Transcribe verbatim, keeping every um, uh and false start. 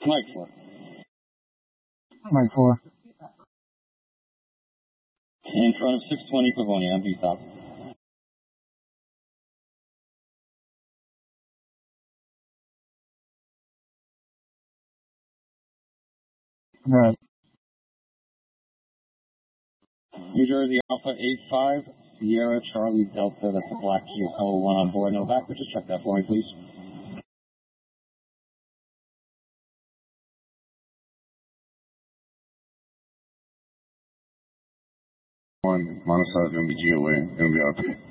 Mike four. Mike four. In front of six twenty Pavonia, M P stop. Right. New Jersey Alpha eight five, Sierra Charlie Delta, that's a black Kia Color one on board, no back, but just check that for me, please. One, Montessori is going to be G O A, going to be R P.